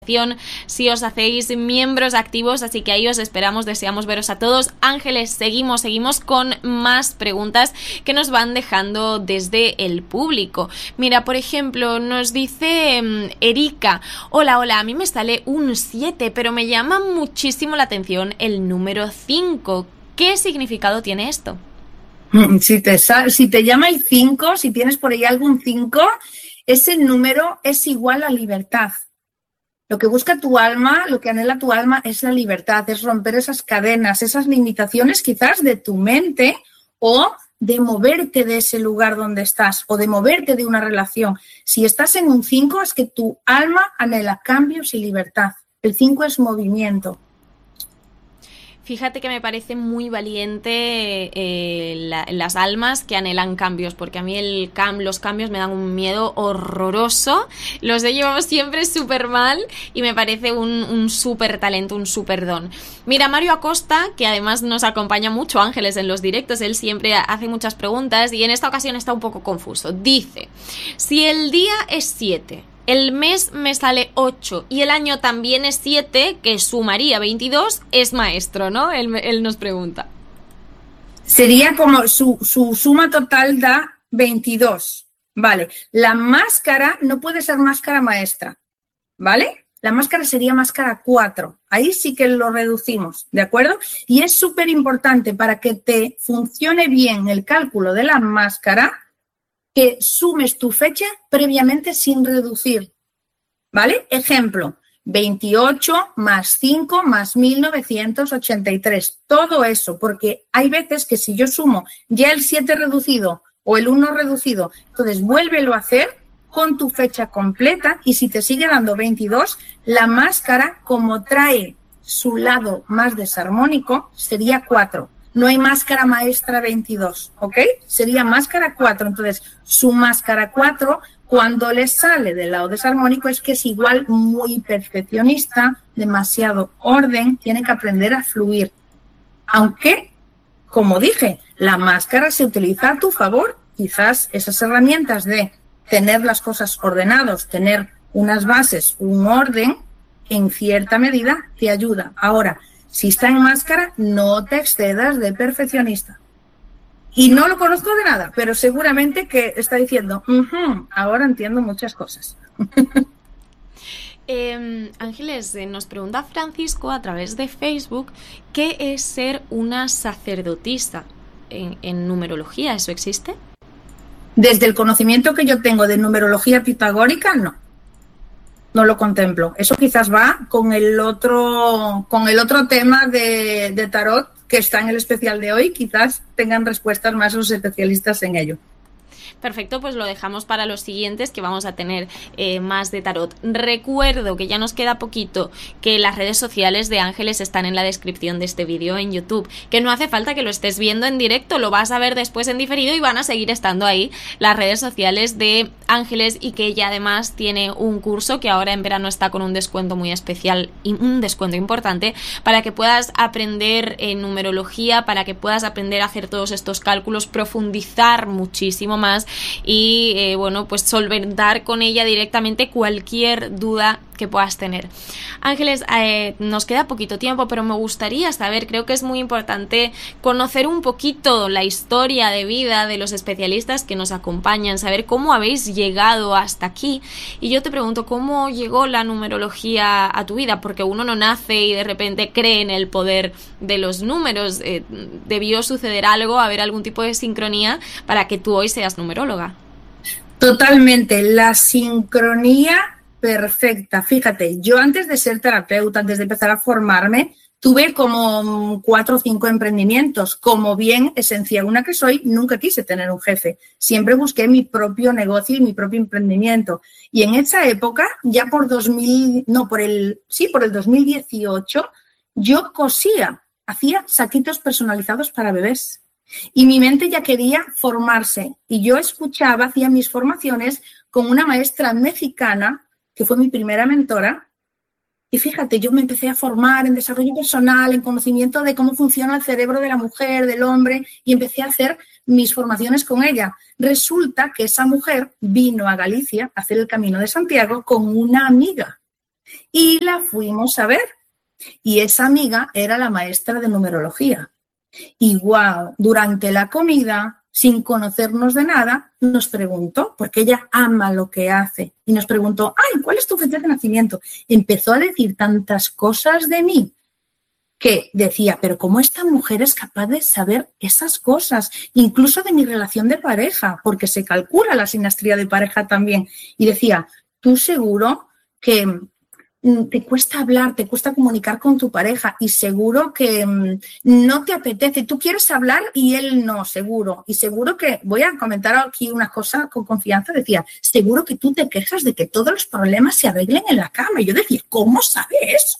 si os hacéis miembros activos, así que ahí os esperamos, deseamos veros a todos. Ángeles, seguimos con más preguntas que nos van dejando desde el público. Mira, por ejemplo, nos dice Erika: hola, a mí me sale un 7, pero me llama muchísimo la atención el número 5. ¿Qué significado tiene esto? Si te llama el 5, si tienes por ahí algún 5, ese número es igual a libertad. Lo que busca tu alma, lo que anhela tu alma es la libertad, es romper esas cadenas, esas limitaciones quizás de tu mente o de moverte de ese lugar donde estás o de moverte de una relación. Si estás en un 5 es que tu alma anhela cambios y libertad. El 5 es movimiento. Fíjate que me parece muy valiente las almas que anhelan cambios, porque a mí los cambios me dan un miedo horroroso, los he llevado siempre súper mal y me parece un súper talento, un súper don. Mira, Mario Acosta, que además nos acompaña mucho, Ángeles, en los directos, él siempre hace muchas preguntas y en esta ocasión está un poco confuso. Dice: si el día es 7, el mes me sale 8 y el año también es 7, que sumaría 22, es maestro, ¿no? Él nos pregunta. Sería como su suma total da 22. Vale, la máscara no puede ser máscara maestra, ¿vale? La máscara sería máscara 4. Ahí sí que lo reducimos, ¿de acuerdo? Y es súper importante para que te funcione bien el cálculo de la máscara que sumes tu fecha previamente sin reducir, ¿vale? Ejemplo, 28 más 5 más 1983. Todo eso, porque hay veces que si yo sumo ya el 7 reducido o el 1 reducido, entonces vuélvelo a hacer con tu fecha completa y si te sigue dando 22, la máscara, como trae su lado más desarmónico, sería 4. No hay máscara maestra 22, ¿ok? Sería máscara 4. Entonces, su máscara 4, cuando le sale del lado desarmónico, es que es igual muy perfeccionista, demasiado orden, tiene que aprender a fluir. Aunque, como dije, la máscara se utiliza a tu favor. Quizás esas herramientas de tener las cosas ordenadas, tener unas bases, un orden, en cierta medida te ayuda. Ahora, si está en máscara, no te excedas de perfeccionista. Y no lo conozco de nada, pero seguramente que está diciendo, ahora entiendo muchas cosas. Ángeles, nos pregunta Francisco a través de Facebook, ¿qué es ser una sacerdotisa en numerología? ¿Eso existe? Desde el conocimiento que yo tengo de numerología pitagórica, no lo contemplo. Eso quizás va con el otro tema de tarot que está en el especial de hoy. Quizás tengan respuestas más los especialistas en ello. Perfecto, pues lo dejamos para los siguientes, que vamos a tener más de tarot. Recuerdo que ya nos queda poquito, que las redes sociales de Ángeles están en la descripción de este vídeo en YouTube, que no hace falta que lo estés viendo en directo, lo vas a ver después en diferido y van a seguir estando ahí las redes sociales de Ángeles, y que ella además tiene un curso que ahora en verano está con un descuento muy especial y un descuento importante para que puedas aprender numerología, para que puedas aprender a hacer todos estos cálculos, profundizar muchísimo más y bueno, pues solventar con ella directamente cualquier duda que puedas tener. Ángeles, nos queda poquito tiempo, pero me gustaría saber, creo que es muy importante conocer un poquito la historia de vida de los especialistas que nos acompañan, saber cómo habéis llegado hasta aquí. Y yo te pregunto, ¿cómo llegó la numerología a tu vida? Porque uno no nace y de repente cree en el poder de los números. Debió suceder algo, haber algún tipo de sincronía para que tú hoy seas numeróloga. Totalmente, la sincronía perfecta. Fíjate, yo antes de ser terapeuta, antes de empezar a formarme, tuve como 4 o 5 emprendimientos. Como bien esencial que soy, nunca quise tener un jefe. Siempre busqué mi propio negocio y mi propio emprendimiento. Y en esa época, ya por el 2018, yo cosía, hacía saquitos personalizados para bebés. Y mi mente ya quería formarse. Y yo escuchaba, hacía mis formaciones con una maestra mexicana, que fue mi primera mentora, y fíjate, yo me empecé a formar en desarrollo personal, en conocimiento de cómo funciona el cerebro de la mujer, del hombre, y empecé a hacer mis formaciones con ella. Resulta que esa mujer vino a Galicia a hacer el Camino de Santiago con una amiga. Y la fuimos a ver. Y esa amiga era la maestra de numerología. Y wow, durante la comida, sin conocernos de nada, nos preguntó, porque ella ama lo que hace, y nos preguntó, ay, ¿cuál es tu fecha de nacimiento? Empezó a decir tantas cosas de mí que decía, pero ¿cómo esta mujer es capaz de saber esas cosas? Incluso de mi relación de pareja, porque se calcula la sinastría de pareja también. Y decía, ¿tú seguro que te cuesta hablar, te cuesta comunicar con tu pareja y seguro que no te apetece? Tú quieres hablar y él no, seguro. Y seguro que, voy a comentar aquí una cosa con confianza, decía, seguro que tú te quejas de que todos los problemas se arreglen en la cama. Y yo decía, ¿cómo sabes eso?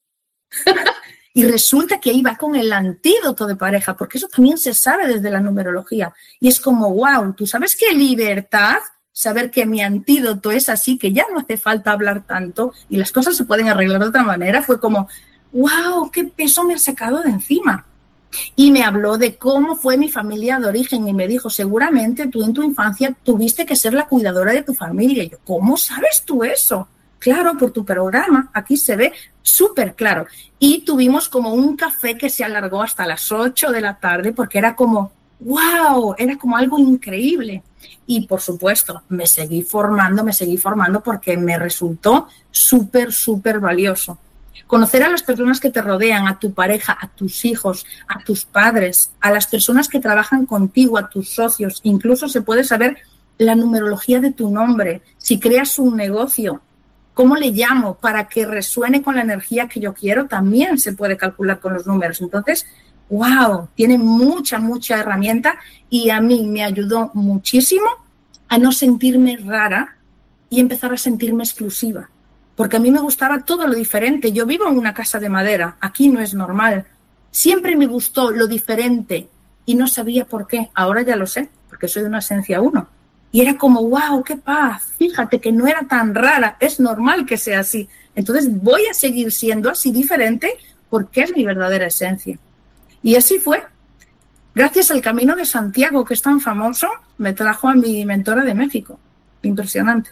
Y resulta que ahí va con el antídoto de pareja, porque eso también se sabe desde la numerología. Y es como, wow, ¿tú sabes qué libertad? Saber que mi antídoto es así, que ya no hace falta hablar tanto y las cosas se pueden arreglar de otra manera. Fue como, wow, qué peso me ha sacado de encima. Y me habló de cómo fue mi familia de origen y me dijo, seguramente tú en tu infancia tuviste que ser la cuidadora de tu familia. Y yo, ¿cómo sabes tú eso? Claro, por tu programa, aquí se ve súper claro. Y tuvimos como un café que se alargó hasta las 8 de la tarde porque era como, wow, era como algo increíble. Y por supuesto, me seguí formando porque me resultó súper, súper valioso. Conocer a las personas que te rodean, a tu pareja, a tus hijos, a tus padres, a las personas que trabajan contigo, a tus socios. Incluso se puede saber la numerología de tu nombre. Si creas un negocio, ¿cómo le llamo para que resuene con la energía que yo quiero? También se puede calcular con los números. Entonces, wow, tiene mucha, mucha herramienta y a mí me ayudó muchísimo a no sentirme rara y empezar a sentirme exclusiva. Porque a mí me gustaba todo lo diferente. Yo vivo en una casa de madera, aquí no es normal. Siempre me gustó lo diferente y no sabía por qué. Ahora ya lo sé, porque soy de una esencia 1. Y era como, wow, qué paz, fíjate que no era tan rara, es normal que sea así. Entonces voy a seguir siendo así diferente porque es mi verdadera esencia. Y así fue. Gracias al Camino de Santiago, que es tan famoso, me trajo a mi mentora de México. Impresionante.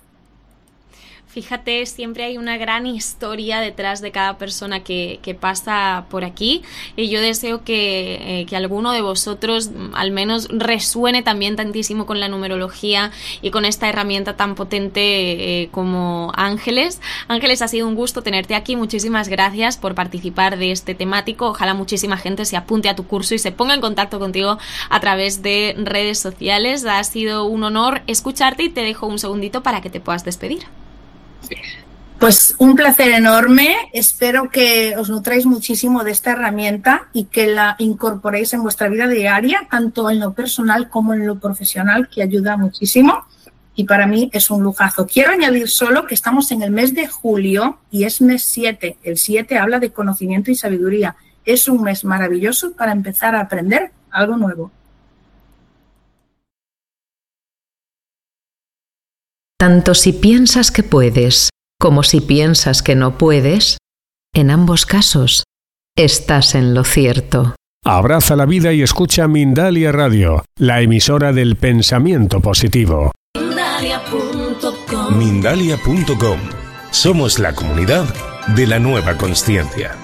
Fíjate, siempre hay una gran historia detrás de cada persona que pasa por aquí y yo deseo que alguno de vosotros al menos resuene también tantísimo con la numerología y con esta herramienta tan potente como Ángeles. Ángeles, ha sido un gusto tenerte aquí. Muchísimas gracias por participar de este temático. Ojalá muchísima gente se apunte a tu curso y se ponga en contacto contigo a través de redes sociales. Ha sido un honor escucharte y te dejo un segundito para que te puedas despedir. Pues un placer enorme, espero que os nutráis muchísimo de esta herramienta y que la incorporéis en vuestra vida diaria, tanto en lo personal como en lo profesional, que ayuda muchísimo y para mí es un lujazo. Quiero añadir solo que estamos en el mes de julio y es mes 7, el 7 habla de conocimiento y sabiduría, es un mes maravilloso para empezar a aprender algo nuevo. Tanto si piensas que puedes como si piensas que no puedes, en ambos casos estás en lo cierto. Abraza la vida y escucha Mindalia Radio, la emisora del pensamiento positivo. Mindalia.com. Mindalia.com. Somos la comunidad de la nueva consciencia.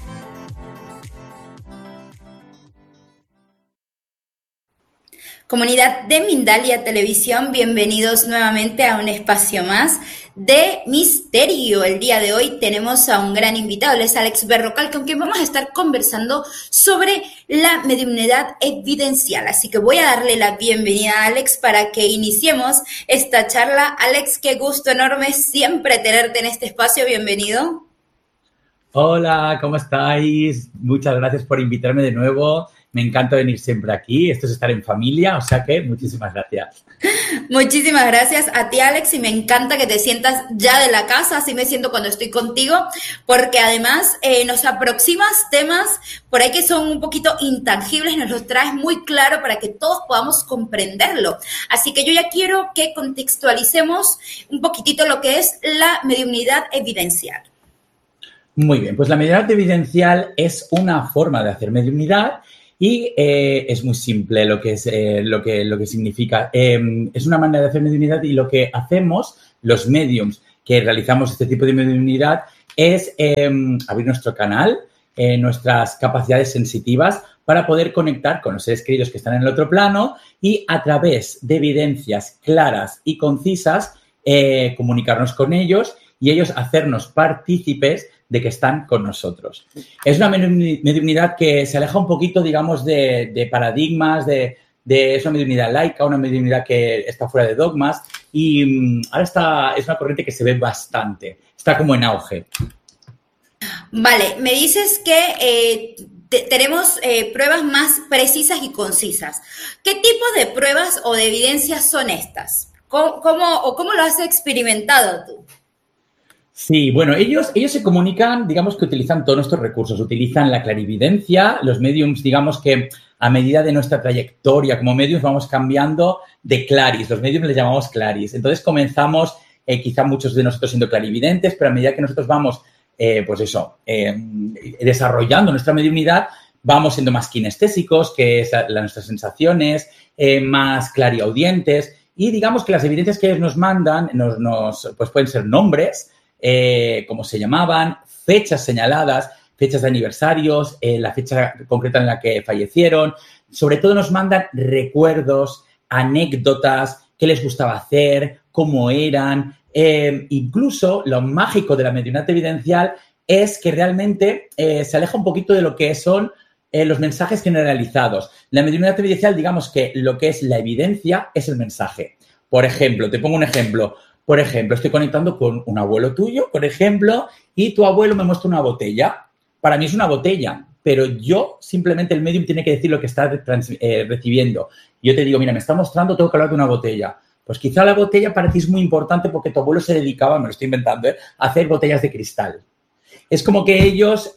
Comunidad de Mindalia Televisión, bienvenidos nuevamente a un espacio más de misterio. El día de hoy tenemos a un gran invitado, él es Alex Berrocal, con quien vamos a estar conversando sobre la mediunidad evidencial. Así que voy a darle la bienvenida a Alex para que iniciemos esta charla. Alex, qué gusto enorme siempre tenerte en este espacio, bienvenido. Hola, ¿cómo estáis? Muchas gracias por invitarme de nuevo. Me encanta venir siempre aquí. Esto es estar en familia, o sea que muchísimas gracias. Muchísimas gracias a ti, Alex, y me encanta que te sientas ya de la casa, así me siento cuando estoy contigo, porque además nos aproximas temas por ahí que son un poquito intangibles, nos los traes muy claro para que todos podamos comprenderlo. Así que yo ya quiero que contextualicemos un poquitito lo que es la mediunidad evidencial. Muy bien, pues la mediunidad evidencial es una forma de hacer mediunidad. Y es muy simple lo que significa. Es una manera de hacer mediunidad y lo que hacemos, los mediums que realizamos este tipo de mediunidad, es abrir nuestro canal, nuestras capacidades sensitivas para poder conectar con los seres queridos que están en el otro plano y a través de evidencias claras y concisas comunicarnos con ellos y ellos hacernos partícipes de que están con nosotros. Es una mediunidad que se aleja un poquito, digamos, de paradigmas, es una mediunidad laica, una mediunidad que está fuera de dogmas y ahora es una corriente que se ve bastante, está como en auge. Vale, me dices que tenemos pruebas más precisas y concisas. ¿Qué tipo de pruebas o de evidencias son estas? ¿Cómo lo has experimentado tú? Sí, bueno, ellos se comunican, digamos que utilizan todos nuestros recursos, utilizan la clarividencia, los mediums, digamos que a medida de nuestra trayectoria como mediums vamos cambiando de claris, los mediums les llamamos claris. Entonces comenzamos, quizá muchos de nosotros siendo clarividentes, pero a medida que nosotros vamos desarrollando nuestra mediunidad, vamos siendo más kinestésicos, que es nuestras sensaciones, más clariaudientes y digamos que las evidencias que ellos nos mandan pues pueden ser nombres, cómo se llamaban, fechas señaladas, fechas de aniversarios, la fecha concreta en la que fallecieron. Sobre todo nos mandan recuerdos, anécdotas, qué les gustaba hacer, cómo eran. Incluso lo mágico de la mediunidad evidencial es que realmente se aleja un poquito de lo que son los mensajes generalizados. La mediunidad evidencial, digamos que lo que es la evidencia es el mensaje. Por ejemplo, te pongo un ejemplo. Por ejemplo, estoy conectando con un abuelo tuyo, por ejemplo, y tu abuelo me muestra una botella. Para mí es una botella, pero yo simplemente el medium tiene que decir lo que está recibiendo. Yo te digo, mira, me está mostrando, tengo que hablar de una botella. Pues quizá la botella para ti es muy importante porque tu abuelo se dedicaba, me lo estoy inventando, a hacer botellas de cristal. Es como que ellos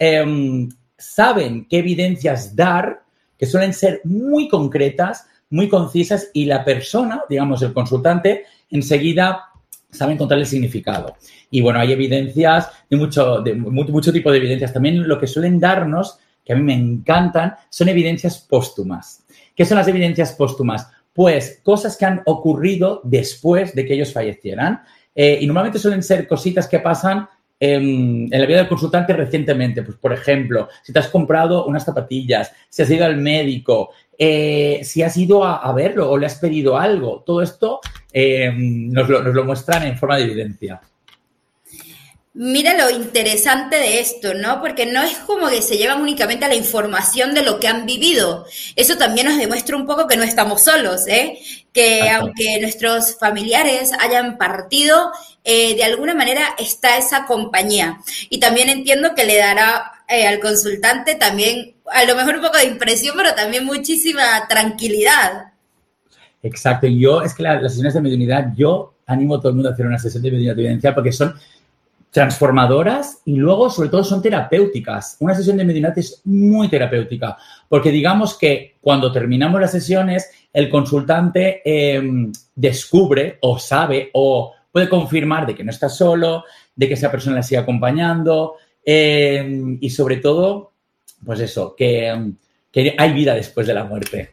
saben qué evidencias dar, que suelen ser muy concretas, muy concisas y la persona, digamos, el consultante, enseguida sabe encontrar el significado. Y bueno, hay evidencias de mucho tipo de evidencias. También lo que suelen darnos, que a mí me encantan, son evidencias póstumas. ¿Qué son las evidencias póstumas? Pues cosas que han ocurrido después de que ellos fallecieran. Y normalmente suelen ser cositas que pasan en la vida del consultante recientemente. Pues, por ejemplo, si te has comprado unas zapatillas, si has ido al médico, si has ido a verlo o le has pedido algo. Todo esto nos lo muestran en forma de evidencia. Mira lo interesante de esto, ¿no? Porque no es como que se llevan únicamente a la información de lo que han vivido. Eso también nos demuestra un poco que no estamos solos, ¿eh? Que aunque nuestros familiares hayan partido, de alguna manera está esa compañía. Y también entiendo que le dará al consultante también, a lo mejor un poco de impresión, pero también muchísima tranquilidad. Exacto. Y es que las sesiones de mediunidad, yo animo a todo el mundo a hacer una sesión de mediunidad evidencial porque son transformadoras y luego, sobre todo, son terapéuticas. Una sesión de mediunidad es muy terapéutica porque digamos que cuando terminamos las sesiones, el consultante descubre o sabe o puede confirmar de que no está solo, de que esa persona la sigue acompañando y, sobre todo, pues eso, que hay vida después de la muerte.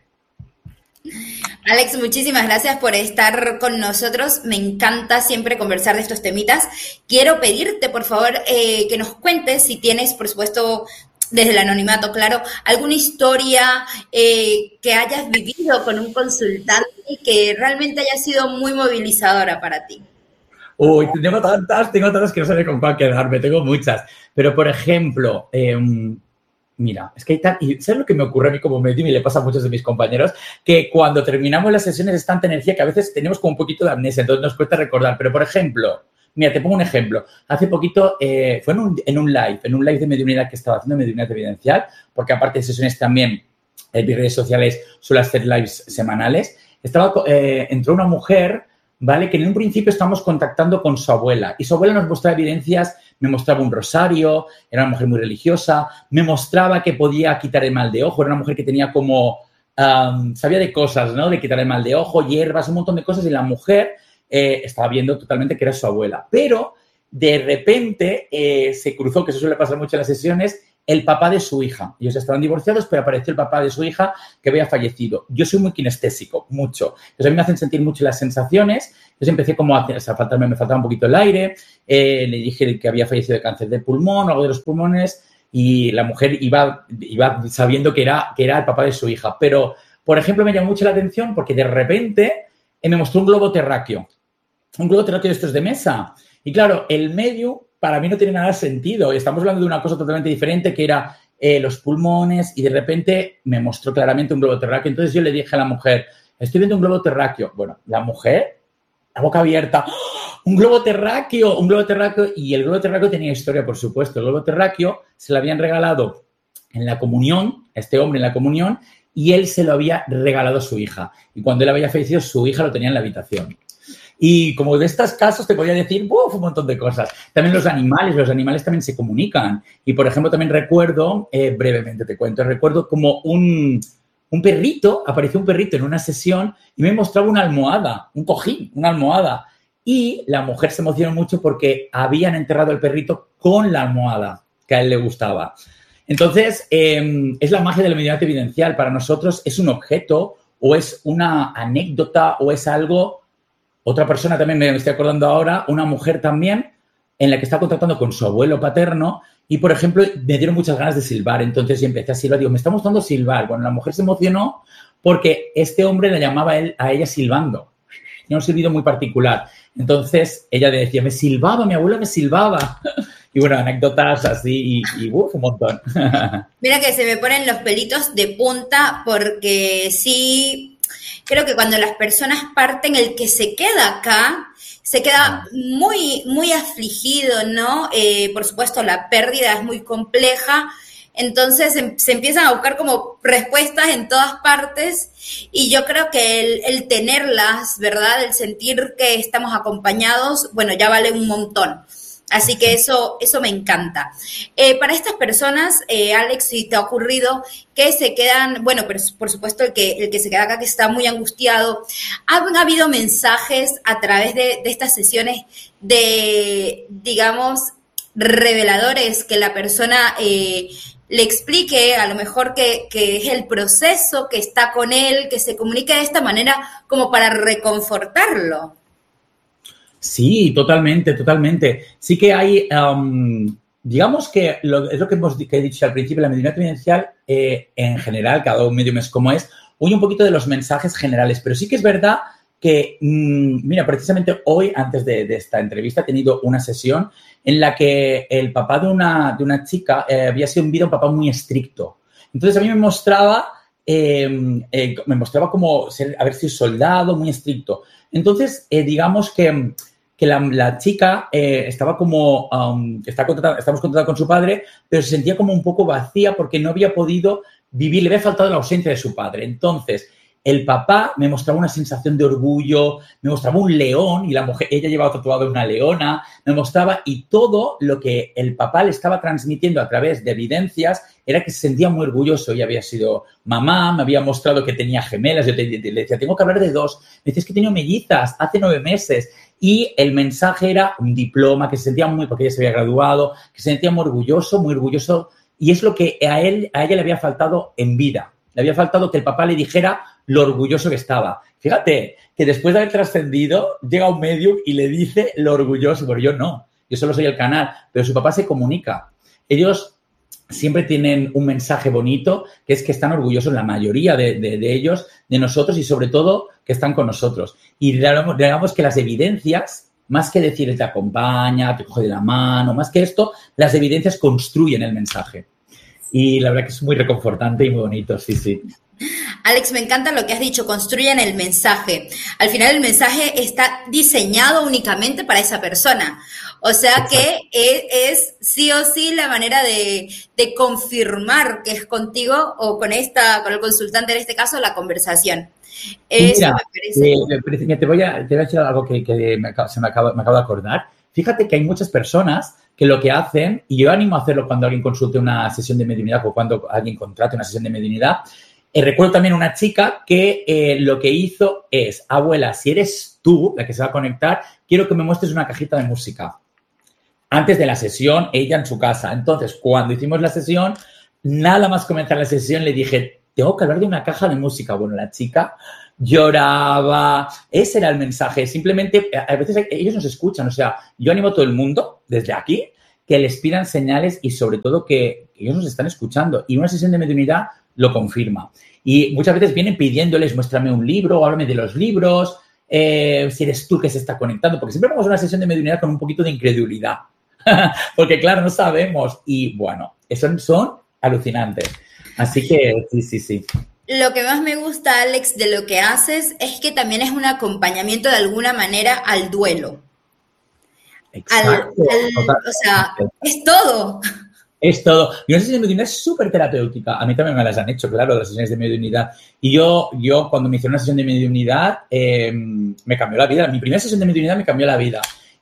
Alex, muchísimas gracias por estar con nosotros. Me encanta siempre conversar de estos temitas. Quiero pedirte, por favor, que nos cuentes si tienes, por supuesto, desde el anonimato, claro, alguna historia que hayas vivido con un consultante y que realmente haya sido muy movilizadora para ti. Uy, tengo tantas que no sé con cuál quedarme, tengo muchas. Pero, por ejemplo, mira, es que hay y ¿sabes lo que me ocurre a mí como medium y le pasa a muchos de mis compañeros? Que cuando terminamos las sesiones es tanta energía que a veces tenemos como un poquito de amnesia, entonces nos cuesta recordar. Pero, por ejemplo, mira, te pongo un ejemplo. Hace poquito fue en un live de mediunidad que estaba haciendo, mediunidad evidencial, porque aparte de sesiones también en mis redes sociales suelo hacer lives semanales. Entró una mujer, ¿vale? Que en un principio estábamos contactando con su abuela y su abuela nos mostraba evidencias, me mostraba un rosario, era una mujer muy religiosa, me mostraba que podía quitar el mal de ojo, era una mujer que tenía como, sabía de cosas, ¿no? De quitar el mal de ojo, hierbas, un montón de cosas y la mujer estaba viendo totalmente que era su abuela. Pero de repente se cruzó, que eso suele pasar mucho en las sesiones, el papá de su hija. Ellos estaban divorciados, pero apareció el papá de su hija que había fallecido. Yo soy muy kinestésico, mucho. Entonces, a mí me hacen sentir mucho las sensaciones. Entonces, empecé como a faltarme, me faltaba un poquito el aire. Le dije que había fallecido de cáncer de pulmón o algo de los pulmones y la mujer iba sabiendo que era el papá de su hija. Pero, por ejemplo, me llamó mucho la atención porque de repente me mostró un globo terráqueo. Un globo terráqueo de estos de mesa. Y claro, el medio para mí no tiene nada de sentido. Estamos hablando de una cosa totalmente diferente que era los pulmones y de repente me mostró claramente un globo terráqueo. Entonces yo le dije a la mujer, estoy viendo un globo terráqueo. Bueno, la mujer, la boca abierta, ¡oh! Un globo terráqueo. Y el globo terráqueo tenía historia, por supuesto. El globo terráqueo se lo habían regalado en la comunión, este hombre en la comunión, y él se lo había regalado a su hija. Y cuando él había fallecido, su hija lo tenía en la habitación. Y como de estos casos te podría decir un montón de cosas. También los animales también se comunican. Y, por ejemplo, también recuerdo, brevemente te cuento, recuerdo como un perrito, apareció un perrito en una sesión y me mostraba una almohada, un cojín, una almohada. Y la mujer se emocionó mucho porque habían enterrado el perrito con la almohada que a él le gustaba. Entonces, es la magia de la mediunidad evidencial. Para nosotros es un objeto o es una anécdota o es algo. Otra persona también, me estoy acordando ahora, una mujer también, en la que está contactando con su abuelo paterno y, por ejemplo, me dieron muchas ganas de silbar. Entonces yo empecé a silbar. Digo, me está mostrando silbar. Bueno, la mujer se emocionó porque este hombre la llamaba a ella silbando. Tenía un silbido muy particular. Entonces ella le decía, me silbaba, mi abuela me silbaba. Y bueno, anécdotas así y un montón. Mira que se me ponen los pelitos de punta porque sí. Creo que cuando las personas parten, el que se queda acá se queda muy, muy afligido, ¿no? Por supuesto, la pérdida es muy compleja. Entonces se empiezan a buscar como respuestas en todas partes y yo creo que el tenerlas, ¿verdad? El sentir que estamos acompañados, bueno, ya vale un montón. Así que eso me encanta. Para estas personas, Alex, si te ha ocurrido que se quedan, bueno, pero por supuesto el que se queda acá que está muy angustiado, ¿han habido mensajes a través de estas sesiones de, digamos, reveladores que la persona le explique a lo mejor que es el proceso, que está con él, que se comunique de esta manera como para reconfortarlo? Sí, totalmente. Sí que hay, digamos que es lo que he dicho al principio, la mediunidad evidencial en general, cada medium es como es, huye un poquito de los mensajes generales, pero sí que es verdad que, mira, precisamente hoy, antes de esta entrevista, he tenido una sesión en la que el papá de una chica había sido en vida un papá muy estricto. Entonces, a mí me mostraba como haber sido soldado, muy estricto. Entonces, digamos que la chica estaba como, estamos contratada con su padre, pero se sentía como un poco vacía porque no había podido vivir, le había faltado la ausencia de su padre. Entonces, el papá me mostraba una sensación de orgullo, me mostraba un león y la mujer, ella llevaba tatuado una leona, me mostraba y todo lo que el papá le estaba transmitiendo a través de evidencias era que se sentía muy orgulloso. Ella había sido mamá, me había mostrado que tenía gemelas, yo le decía, tengo que hablar de dos, me decías que tenía mellizas hace 9 meses y el mensaje era un diploma, que se sentía muy, porque ella se había graduado, que se sentía muy orgulloso y es lo que a ella le había faltado en vida. Le había faltado que el papá le dijera lo orgulloso que estaba. Fíjate que después de haber trascendido, llega un medium y le dice lo orgulloso, pero yo no. Yo solo soy el canal, pero su papá se comunica. Ellos siempre tienen un mensaje bonito, que es que están orgullosos, la mayoría de ellos, de nosotros y sobre todo que están con nosotros. Y digamos que las evidencias, más que decir te acompaña, te coge de la mano, más que esto, las evidencias construyen el mensaje. Y la verdad que es muy reconfortante y muy bonito, sí. Alex, me encanta lo que has dicho, construyen el mensaje. Al final el mensaje está diseñado únicamente para esa persona. O sea, exacto, que es sí o sí la manera de confirmar que es contigo o con el consultante, en este caso, la conversación. Eso mira, me parece. Te voy a decir algo que me acabo de acordar. Fíjate que hay muchas personas que lo que hacen, y yo animo a hacerlo cuando alguien consulte una sesión de mediunidad o cuando alguien contrate una sesión de mediunidad. Recuerdo también una chica que lo que hizo es, abuela, si eres tú la que se va a conectar, quiero que me muestres una cajita de música. antes de la sesión, ella en su casa. Entonces, cuando hicimos la sesión, nada más comenzar la sesión, le dije, tengo que hablar de una caja de música. Bueno, la chica lloraba, ese era el mensaje. Simplemente, a veces ellos nos escuchan. O sea, yo animo a todo el mundo, desde aquí, que les pidan señales y sobre todo que ellos nos están escuchando. Y una sesión de mediunidad lo confirma. Y muchas veces vienen pidiéndoles, muéstrame un libro, o háblame de los libros, si eres tú que se está conectando. Porque siempre vamos a una sesión de mediunidad con un poquito de incredulidad. Porque, claro, no sabemos. Y, bueno, son alucinantes. Así que, sí. Lo que más me gusta, Alex, de lo que haces es que también es un acompañamiento de alguna manera al duelo. Exacto. O sea, es todo. Es todo. Y una sesión de mediunidad es súper terapéutica. A mí también me las han hecho, claro, las sesiones de mediunidad. Y yo cuando me hicieron una sesión de mediunidad, me cambió la vida. Mi primera sesión de mediunidad me cambió la vida.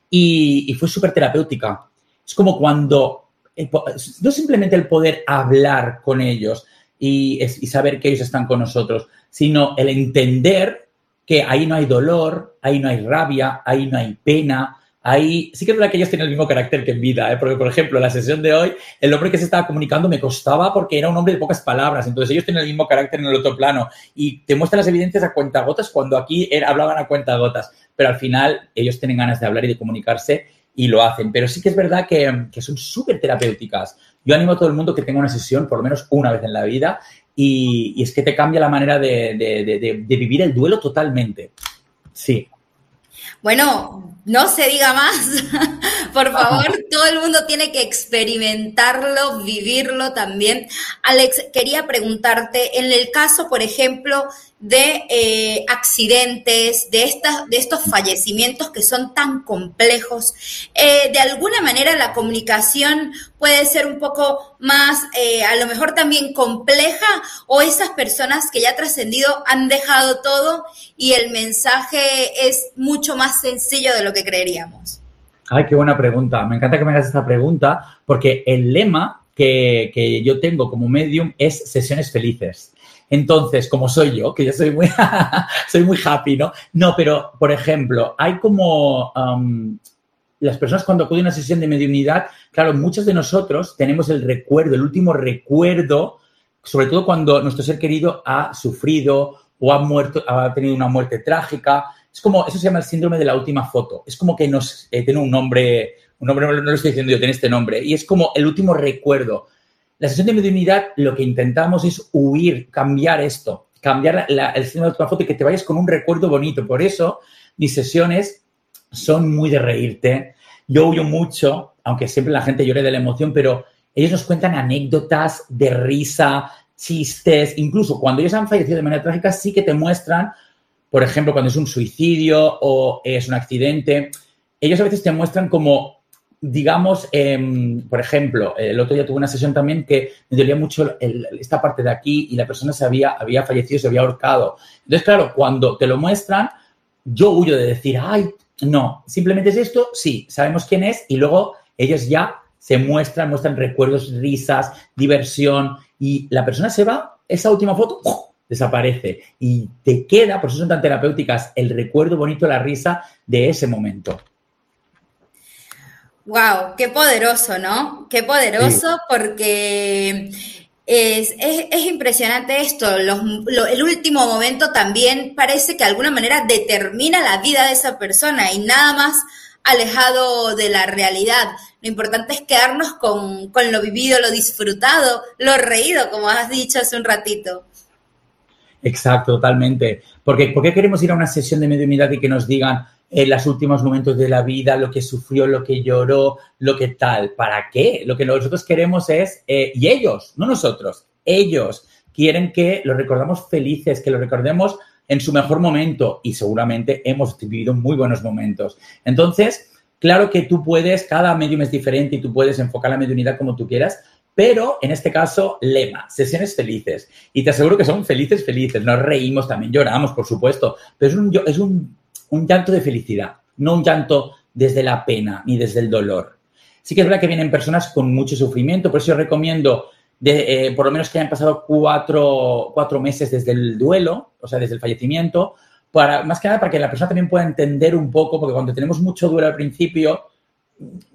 Y fue súper terapéutica. Es como cuando, no simplemente el poder hablar con ellos y saber que ellos están con nosotros, sino el entender que ahí no hay dolor, ahí no hay rabia, ahí no hay pena. Ahí sí que es verdad que ellos tienen el mismo carácter que en vida, porque, por ejemplo, la sesión de hoy, el hombre que se estaba comunicando me costaba porque era un hombre de pocas palabras. Entonces, ellos tienen el mismo carácter en el otro plano y te muestran las evidencias a cuentagotas cuando aquí hablaban a cuentagotas. Pero al final, ellos tienen ganas de hablar y de comunicarse y lo hacen. Pero sí que es verdad que son súper terapéuticas. Yo animo a todo el mundo que tenga una sesión por lo menos una vez en la vida y es que te cambia la manera de vivir el duelo totalmente. Sí. Bueno, no se diga más. Por favor, todo el mundo tiene que experimentarlo, vivirlo también. Alex, quería preguntarte, en el caso, por ejemplo, de accidentes, de estos fallecimientos que son tan complejos, de alguna manera la comunicación puede ser un poco más, a lo mejor también compleja, o esas personas que ya han trascendido han dejado todo y el mensaje es mucho más sencillo de lo que creeríamos. Ay, qué buena pregunta. Me encanta que me hagas esta pregunta porque el lema que yo tengo como medium es sesiones felices. Entonces, como soy yo, que yo soy muy happy, ¿no? No, pero, por ejemplo, hay como las personas cuando acuden a una sesión de mediunidad, claro, muchos de nosotros tenemos el recuerdo, el último recuerdo, sobre todo cuando nuestro ser querido ha sufrido o ha muerto, ha tenido una muerte trágica. Es como, eso se llama el síndrome de la última foto. Es como que tiene un nombre, no lo estoy diciendo yo, tiene este nombre, y es como el último recuerdo. La sesión de mediunidad lo que intentamos es huir, cambiar esto, cambiar el síndrome de la última foto y que te vayas con un recuerdo bonito. Por eso mis sesiones son muy de reírte. Yo huyo mucho, aunque siempre la gente llore de la emoción, pero ellos nos cuentan anécdotas de risa, chistes, incluso cuando ellos han fallecido de manera trágica sí que te muestran, por ejemplo, cuando es un suicidio o es un accidente, ellos a veces te muestran como, digamos, por ejemplo, el otro día tuve una sesión también que me dolía mucho esta parte de aquí y la persona había fallecido, se había ahorcado. Entonces, claro, cuando te lo muestran, yo huyo de decir, ay, no, simplemente es esto, sí, sabemos quién es y luego ellos ya se muestran recuerdos, risas, diversión y la persona se va, esa última foto, ¡puf!, desaparece y te queda, por eso son tan terapéuticas, el recuerdo bonito, la risa de ese momento. Wow, qué poderoso, ¿no? Qué poderoso, sí. Porque es impresionante esto. El último momento también parece que de alguna manera determina la vida de esa persona y nada más alejado de la realidad. Lo importante es quedarnos con lo vivido, lo disfrutado, lo reído, como has dicho hace un ratito. Exacto, totalmente. Porque ¿por qué queremos ir a una sesión de mediunidad y que nos digan los últimos momentos de la vida, lo que sufrió, lo que lloró, lo que tal? ¿Para qué? Lo que nosotros queremos es, y ellos, no nosotros, ellos quieren que los recordamos felices, que los recordemos en su mejor momento y seguramente hemos vivido muy buenos momentos. Entonces, claro que tú puedes, cada medium es diferente y tú puedes enfocar la mediunidad como tú quieras, pero en este caso, lema, sesiones felices. Y te aseguro que son felices, nos reímos, también lloramos, por supuesto, pero es un llanto de felicidad, no un llanto desde la pena ni desde el dolor. Sí que es verdad que vienen personas con mucho sufrimiento, por eso yo recomiendo por lo menos que hayan pasado 4 meses desde el duelo, o sea, desde el fallecimiento, más que nada para que la persona también pueda entender un poco, porque cuando tenemos mucho duelo al principio,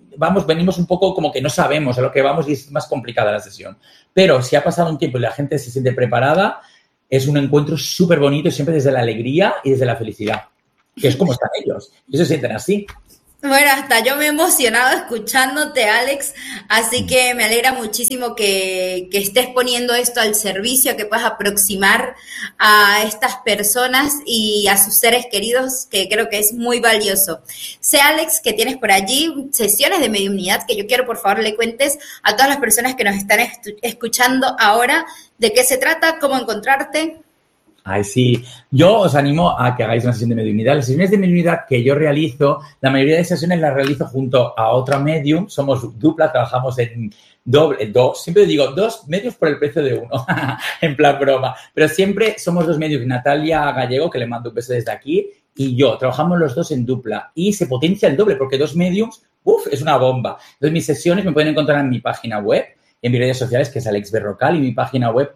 venimos un poco como que no sabemos a lo que vamos y es más complicada la sesión. Pero si ha pasado un tiempo y la gente se siente preparada, es un encuentro súper bonito, siempre desde la alegría y desde la felicidad, que es como están ellos. Ellos se sienten así. Bueno, hasta yo me he emocionado escuchándote, Alex, así que me alegra muchísimo que estés poniendo esto al servicio, que puedas aproximar a estas personas y a sus seres queridos, que creo que es muy valioso. Sé, Alex, que tienes por allí sesiones de mediumnidad que yo quiero, por favor, le cuentes a todas las personas que nos están escuchando ahora de qué se trata, cómo encontrarte. Ay, sí. Yo os animo a que hagáis una sesión de mediumnidad. Las sesiones de mediumnidad que yo realizo, la mayoría de sesiones las realizo junto a otra medium. Somos dupla, trabajamos en dos. Siempre digo 2 medios por el precio de uno. En plan broma. Pero siempre somos 2 medios. Natalia Gallego, que le mando un beso desde aquí, y yo. Trabajamos los 2 en dupla. Y se potencia el doble, porque 2 mediums, es una bomba. Entonces, mis sesiones me pueden encontrar en mi página web, en mis redes sociales, que es Alex Berrocal, y mi página web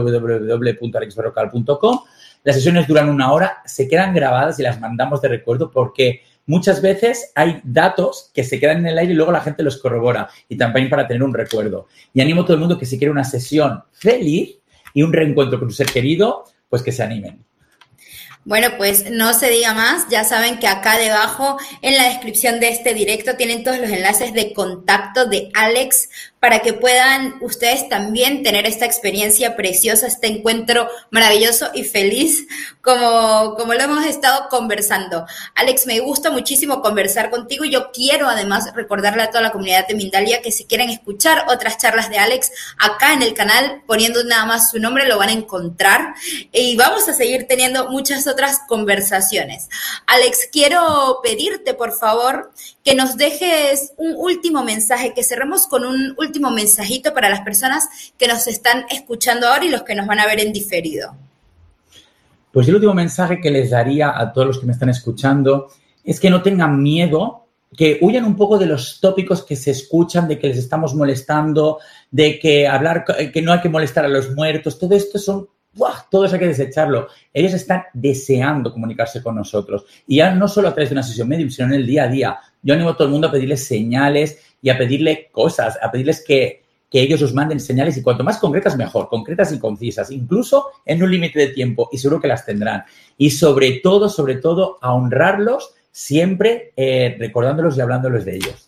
www.alexberrocal.com. Las sesiones duran 1 hora, se quedan grabadas y las mandamos de recuerdo porque muchas veces hay datos que se quedan en el aire y luego la gente los corrobora, y también para tener un recuerdo. Y animo a todo el mundo que si quiere una sesión feliz y un reencuentro con su ser querido, pues que se animen. Bueno, pues no se diga más, ya saben que acá debajo en la descripción de este directo tienen todos los enlaces de contacto de Alex para que puedan ustedes también tener esta experiencia preciosa, este encuentro maravilloso y feliz como lo hemos estado conversando. Alex, me gusta muchísimo conversar contigo y yo quiero además recordarle a toda la comunidad de Mindalia que si quieren escuchar otras charlas de Alex acá en el canal, poniendo nada más su nombre, lo van a encontrar y vamos a seguir teniendo muchas otras conversaciones. Alex, quiero pedirte por favor que nos dejes un último mensaje, que cerremos con un último mensajito para las personas que nos están escuchando ahora y los que nos van a ver en diferido. Pues el último mensaje que les daría a todos los que me están escuchando es que no tengan miedo, que huyan un poco de los tópicos que se escuchan, de que les estamos molestando, de que que no hay que molestar a los muertos. Todo esto todo eso hay que desecharlo. Ellos están deseando comunicarse con nosotros. Y ya no solo a través de una sesión medium, sino en el día a día. Yo animo a todo el mundo a pedirles señales y a pedirle cosas, a pedirles que ellos os manden señales y cuanto más concretas mejor, concretas y concisas, incluso en un límite de tiempo y seguro que las tendrán. Y sobre todo, a honrarlos siempre recordándolos y hablándolos de ellos.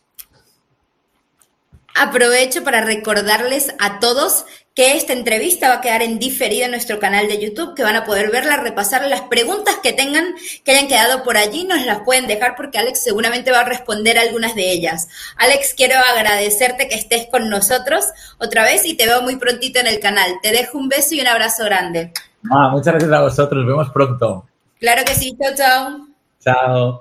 Aprovecho para recordarles a todos que esta entrevista va a quedar en diferido en nuestro canal de YouTube, que van a poder verla, repasar las preguntas que tengan, que hayan quedado por allí, nos las pueden dejar porque Alex seguramente va a responder algunas de ellas. Alex, quiero agradecerte que estés con nosotros otra vez y te veo muy prontito en el canal. Te dejo un beso y un abrazo grande. Muchas gracias a vosotros, nos vemos pronto. Claro que sí, chao, chao. Chao.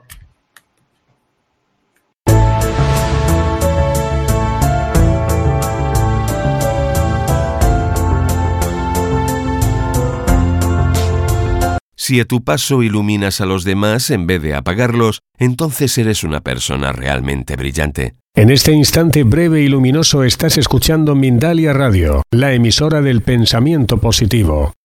Si a tu paso iluminas a los demás en vez de apagarlos, entonces eres una persona realmente brillante. En este instante breve y luminoso estás escuchando Mindalia Radio, la emisora del pensamiento positivo.